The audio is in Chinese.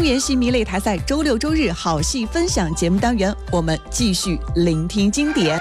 元戏迷擂台赛周六周日好戏分享节目单元，我们继续聆听经典。